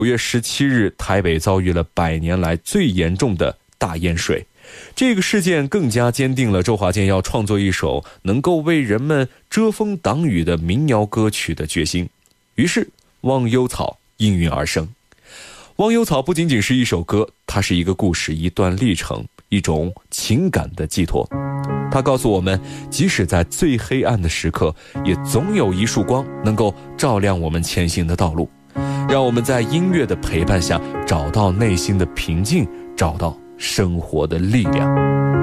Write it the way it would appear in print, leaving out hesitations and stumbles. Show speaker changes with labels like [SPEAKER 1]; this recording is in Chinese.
[SPEAKER 1] 月17日，台北遭遇了100年来最严重的大淹水。这个事件更加坚定了周华健要创作一首能够为人们遮风挡雨的民谣歌曲的决心。于是，《忘忧草》应运而生。《忘忧草》不仅仅是一首歌，它是一个故事，一段历程，一种情感的寄托。它告诉我们，即使在最黑暗的时刻，也总有一束光能够照亮我们前行的道路，让我们在音乐的陪伴下找到内心的平静，找到生活的力量。